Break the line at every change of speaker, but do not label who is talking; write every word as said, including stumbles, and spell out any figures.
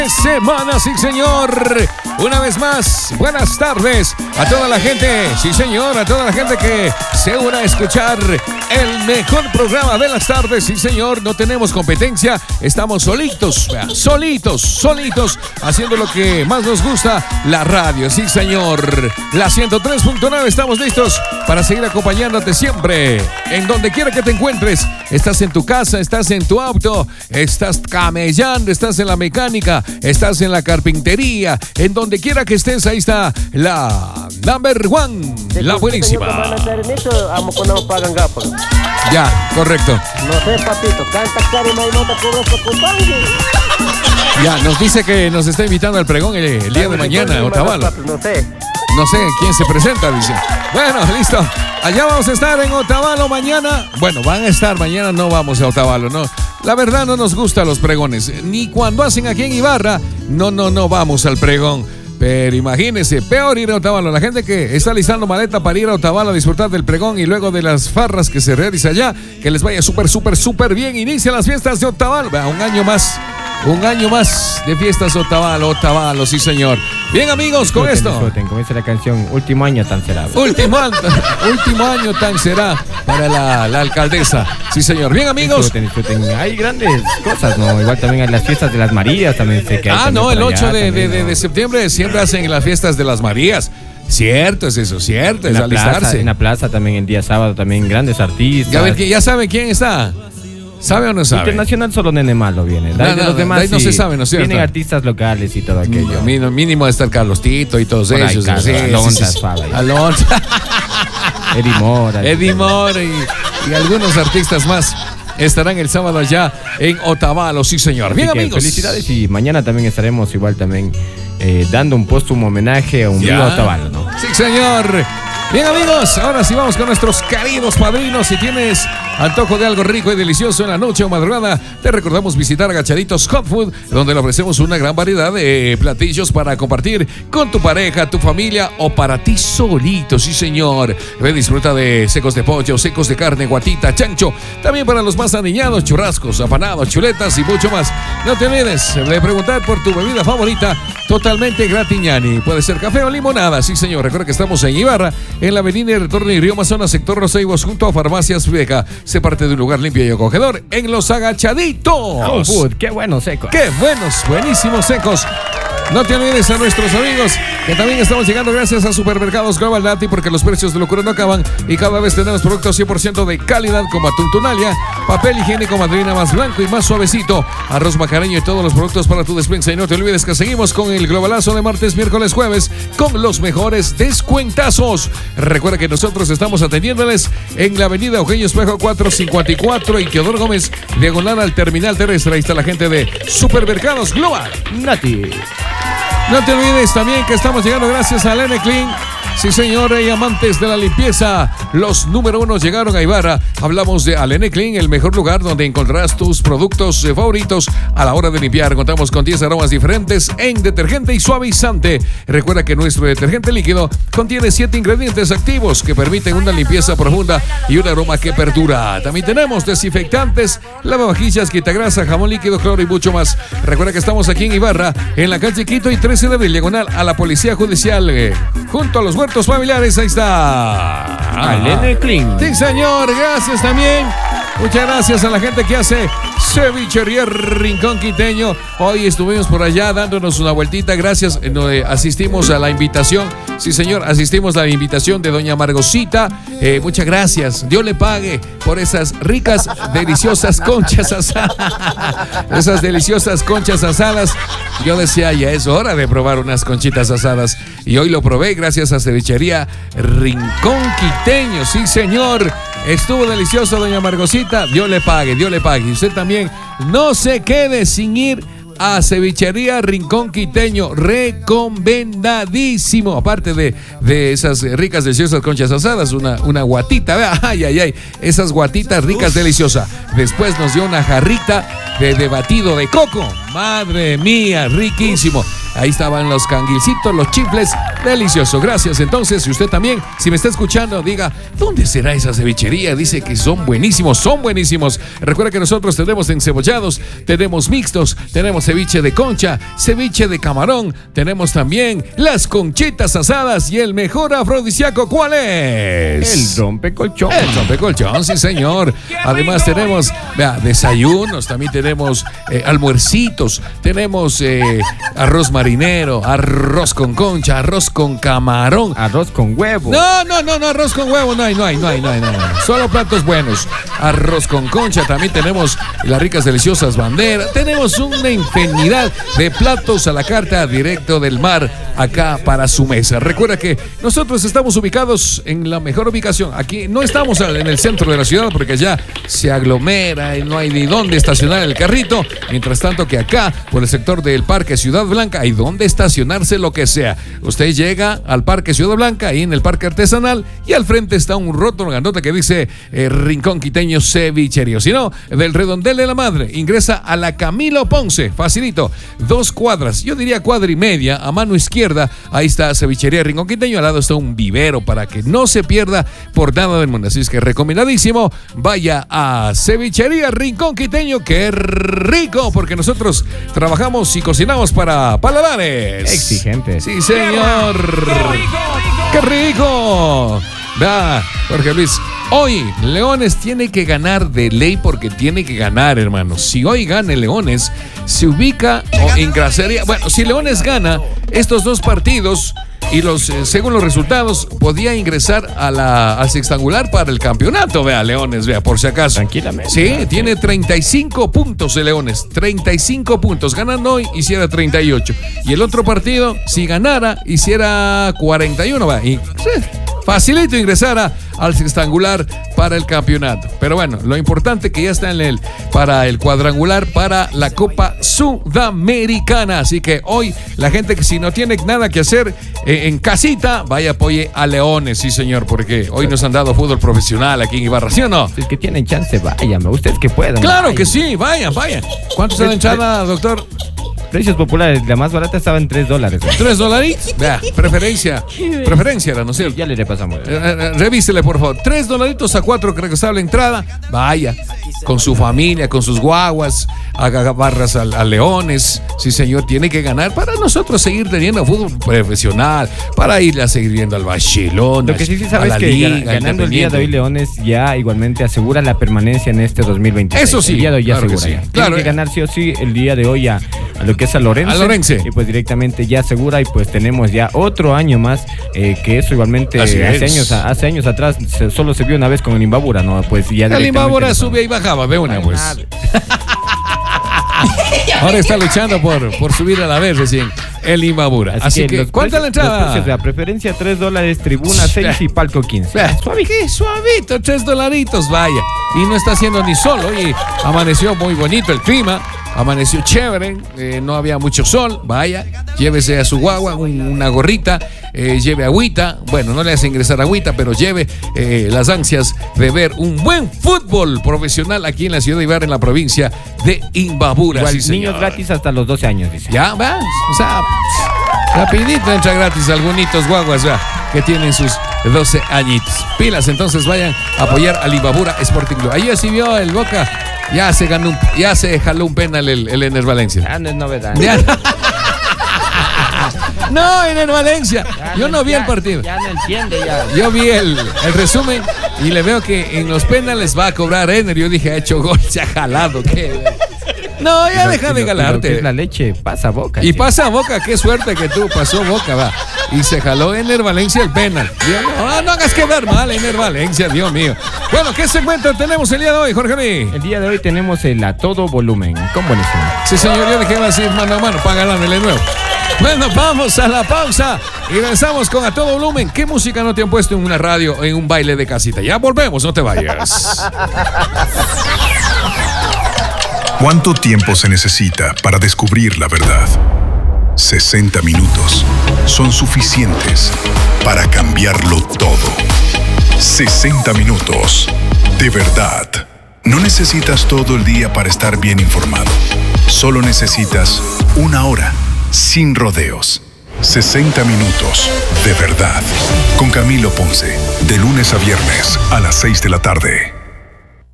Semana, sí señor. Una vez más, buenas tardes a toda la gente, sí señor, a toda la gente que se une a escuchar el mejor programa de las tardes, sí señor. No tenemos competencia, estamos solitos, solitos, solitos, haciendo lo que más nos gusta, la radio, sí señor. La ciento tres punto nueve, estamos listos para seguir acompañándote siempre, en donde quiera que te encuentres. Estás en tu casa, estás en tu auto, estás camellando, estás en la mecánica, estás en la carpintería, en donde quiera que estés, ahí está la number one, la buenísima. Ya, correcto.
No sé, papito, canta Karima y no te cobres por cumpleaños.
Ya, nos dice que nos está invitando al pregón el, el día de mañana, Otavalo.
No sé.
No sé quién se presenta, dice. Bueno, listo. Allá vamos a estar en Otavalo mañana. Bueno, van a estar mañana, no vamos a Otavalo, no. La verdad no nos gustan los pregones. Ni cuando hacen aquí en Ibarra, no, no, no vamos al pregón. Pero imagínense, peor ir a Otavalo. La gente que está listando maleta para ir a Otavalo a disfrutar del pregón y luego de las farras que se realiza allá, que les vaya súper, súper, súper bien. Inician las fiestas de Otavalo. Un año más. Un año más de fiestas Otavalo, Otavalo, sí señor. Bien amigos, con esto
disfruten, comienza la canción Último año tan será.
Último año, último año tan será para la, la alcaldesa, sí señor. Bien amigos,
disfruten, disfruten. Hay grandes cosas, ¿no? Igual también hay las fiestas de las Marías, también sé que hay.
Ah, no, el ocho de,
también,
de, de,
¿no?
de septiembre siempre hacen las fiestas de las Marías. Cierto es eso, cierto,
en
es
la
alistarse.
plaza, en la plaza también el día sábado también grandes artistas.
Ya, ver, ya saben quién está. ¿Sabe o no sabe?
Internacional solo Nene Malo viene.
No,
de
no,
los demás
de ahí no
sí,
se sabe, ¿no es cierto?
Vienen artistas locales y todo aquello.
Mínimo, mínimo de estar Carlos Tito y todos
Por ahí,
ellos.
Carlos,
Sí,
Alonso,
sí, sí.
Faba, y-
Alonso.
Eddie Mora.
Eddie Mora y, y algunos artistas más estarán el sábado allá en Otavalo, sí señor. Bien
Así que
amigos.
felicidades y mañana también estaremos igual también eh, dando un póstumo homenaje a un
Ya.
vivo Otavalo, ¿no?
Sí señor. Bien amigos, ahora sí vamos con nuestros queridos padrinos. Si tienes antojo de algo rico y delicioso en la noche o madrugada, te recordamos visitar Agachaditos Hot Food, donde le ofrecemos una gran variedad de platillos para compartir con tu pareja, tu familia o para ti solito, sí señor. Ve, disfruta de secos de pollo, secos de carne, guatita, chancho, también para los más aniñados, churrascos, apanados, chuletas y mucho más. No te olvides de preguntar por tu bebida favorita, totalmente gratiñani. Puede ser café o limonada, sí señor. Recuerda que estamos en Ibarra, en la avenida Retorno y Río Amazonas, sector Roseibos, junto a Farmacias Beca. Se parte de un lugar limpio y acogedor en Los Agachaditos.
Home Food, qué buenos secos.
¡Qué buenos, buenísimos secos! No te olvides a nuestros amigos que también estamos llegando gracias a Supermercados Global Nati, porque los precios de locura no acaban y cada vez tenemos productos cien por ciento de calidad como atún Tunalia, papel higiénico Madrina más blanco y más suavecito, arroz macareño y todos los productos para tu despensa. Y no te olvides que seguimos con el globalazo de martes, miércoles, jueves con los mejores descuentazos. Recuerda que nosotros estamos atendiéndoles en la avenida Eugenio Espejo cuatrocientos cincuenta y cuatro y Teodoro Gómez, diagonal al terminal terrestre. Ahí está la gente de Supermercados Global
Nati.
No te olvides también que estamos llegando gracias a Lene Clean. Sí, señor, y amantes de la limpieza, los número uno llegaron a Ibarra. Hablamos de Alene Clean, el mejor lugar donde encontrarás tus productos eh, favoritos a la hora de limpiar. Contamos con diez aromas diferentes en detergente y suavizante. Recuerda que nuestro detergente líquido contiene siete ingredientes activos que permiten una limpieza profunda y un aroma que perdura. También tenemos desinfectantes, lavavajillas, quitagrasa, jamón líquido, cloro y mucho más. Recuerda que estamos aquí en Ibarra, en la calle Quito y trece de abril, diagonal a la Policía Judicial, eh, junto a los huertos familiares. Ahí está
Alene Clean.
Sí señor, gracias también. Muchas gracias a la gente que hace Cevichería Rincón Quiteño. Hoy estuvimos por allá dándonos una vueltita. Gracias, eh, asistimos a la invitación. Sí señor, asistimos a la invitación de doña Margosita. Eh, muchas gracias, Dios le pague por esas ricas, deliciosas conchas asadas. Esas deliciosas conchas asadas. Yo decía, ya es hora de probar unas conchitas asadas. Y hoy lo probé gracias a Cevichería Rincón Quiteño. Sí señor, estuvo delicioso doña Margosita. Dios le pague, Dios le pague. Y usted también no se quede sin ir a Cevichería Rincón Quiteño, recomendadísimo. Aparte de, de esas ricas, deliciosas conchas asadas, una, una guatita, ¿vea? Ay, ay, ay, esas guatitas ricas, deliciosas. Después nos dio una jarrita de, de batido de coco. Madre mía, riquísimo. Ahí estaban los canguilcitos, los chifles, delicioso. Gracias. Entonces, si usted también, si me está escuchando, diga, ¿dónde será esa cevichería? Dice que son buenísimos, son buenísimos. Recuerda que nosotros tenemos encebollados, tenemos mixtos, tenemos ceviche de concha, ceviche de camarón, tenemos también las conchitas asadas y el mejor afrodisíaco, ¿cuál es?
El rompecolchón.
El rompecolchón, sí señor. Además tenemos, vea, desayunos, también tenemos eh, almuercitos, tenemos eh, arroz marinero, arroz con concha, arroz con camarón.
Arroz con huevo.
No, no, no, no, arroz con huevo, no hay, no hay, no hay, no hay, no hay. Solo platos buenos. Arroz con concha, también tenemos las ricas, deliciosas banderas. Tenemos una infinidad de platos a la carta directo del mar acá para su mesa. Recuerda que nosotros estamos ubicados en la mejor ubicación. Aquí no estamos en el centro de la ciudad porque allá se aglomera y no hay ni dónde estacionar el carrito. Mientras tanto que acá, por el sector del Parque Ciudad Blanca, hay donde estacionarse lo que sea. Usted llega al Parque Ciudad Blanca, ahí en el Parque Artesanal, y al frente está un rótulo grandote que dice eh, Rincón Quiteño Cevichería. Si no, del Redondel de la Madre, ingresa a la Camilo Ponce, facilito, dos cuadras, yo diría cuadra y media, a mano izquierda, ahí está Cevichería Rincón Quiteño, al lado está un vivero para que no se pierda por nada del mundo. Así es que recomendadísimo, vaya a Cevichería Rincón Quiteño, que rico, porque nosotros trabajamos y cocinamos para paladares
Exigentes.
Sí, señor. ¡Qué rico! Da, Jorge Luis. Hoy Leones tiene que ganar de ley porque tiene que ganar, hermano. Si hoy gana Leones, se ubica o ingresaría. Bueno, si Leones gana estos dos partidos y los eh, según los resultados, podía ingresar a la, al sextangular para el campeonato. Vea, Leones, vea, por si acaso.
Tranquilamente.
Sí, tiene treinta y cinco puntos de Leones. treinta y cinco puntos. Ganando hoy, hiciera treinta y ocho. Y el otro partido, si ganara, hiciera cuarenta y uno. Va, y, sí, facilito ingresara al sextangular para el campeonato. Pero bueno, lo importante que ya está en el para el cuadrangular para la Copa Sudamericana. Así que hoy la gente que si no tiene nada que hacer eh, en casita, vaya apoye a Leones, sí señor, porque hoy nos han dado fútbol profesional aquí en Ibarra, ¿sí o no?
Si es que tienen chance, vayan, ustedes que puedan.
Claro
vayan.
que sí, vayan, vayan. ¿Cuánto está la entrada, doctor?
Precios populares, la más barata estaba en tres dólares.
¿Tres dolaritos? Vea, preferencia. Preferencia era, ¿no es cierto?
Ya le repasamos.
Eh, eh, revísele, por favor. Tres dolaritos a cuatro, creo que está la entrada. Vaya, con su familia, con sus guaguas, haga barras a, a Leones. Sí, señor, tiene que ganar para nosotros seguir teniendo fútbol profesional, para ir a seguir viendo al Barcelona.
Lo que sí, sí sabes que Liga, ganando el día de hoy Leones ya igualmente asegura la permanencia en este dos mil veintiséis.
Eso sí.
El día de hoy ya
claro
asegura.
Sí.
Ya.
Claro,
Tiene que
eh.
ganar sí o sí el día de hoy a, a lo que es a Lorense.
A Lorense.
Y pues directamente ya asegura y pues tenemos ya otro año más eh, que eso igualmente
Así
hace
es.
años, hace años atrás se, solo se vio una vez con el Imbabura, ¿no? Pues ya
El Imbabura subía y bajaba, ve una pues. Ahora está luchando por, por subir a la vez recién el Imbabura. Así, Así que, que ¿cuánta es la entrada?
La preferencia tres dólares, tribuna seis y palco quince.
Suave, qué suavito, tres dolaritos, vaya. Y no está haciendo ni solo. Y amaneció muy bonito el clima. Amaneció chévere, eh, no había mucho sol, vaya, llévese a su guagua un, una gorrita, eh, lleve agüita, bueno, no le hace ingresar agüita, pero lleve eh, las ansias de ver un buen fútbol profesional aquí en la ciudad de Ibarra, en la provincia de Imbabura.
Igual,
sí,
niños gratis hasta los doce años, dice.
Ya, va, o sea, rapidito entra gratis algunitos guaguas, ya, que tienen sus doce añitos. Pilas, entonces vayan a apoyar al Imbabura Sporting Club. Ahí así vio el Boca. Ya se ganó, un, ya se jaló un penal el, el Ener Valencia.
Ya no es novedad.
Ya. No, Ener Valencia.
Ya
Yo no,
no
vi
ya,
el partido.
Ya no entiende ya.
Yo vi el, el resumen y le veo que en los penales va a cobrar Ener. Yo dije, ha hecho gol, se ha jalado. ¿Qué? No, ya
Pero,
deja de galarte.
Es la leche, pasa Boca.
Y
sí.
pasa Boca, qué suerte que tú, pasó Boca, va. Y se jaló Ener Valencia el penal. Dios, no, no hagas quedar mal, Ener Valencia, Dios mío. Bueno, ¿qué segmento tenemos el día de hoy, Jorge Luis?
El día de hoy tenemos el A Todo Volumen, con buenísimo.
Sí, señor, yo dejé así mano a mano para ganarle de nuevo. Bueno, vamos a la pausa y regresamos con A Todo Volumen. ¿Qué música no te han puesto en una radio, en un baile de casita? Ya volvemos, no te vayas.
¿Cuánto tiempo se necesita para descubrir la verdad? sesenta minutos son suficientes para cambiarlo todo. sesenta minutos de verdad. No necesitas todo el día para estar bien informado. Solo necesitas una hora, sin rodeos. sesenta minutos de verdad. Con Camilo Ponce, de lunes a viernes a las seis de la tarde.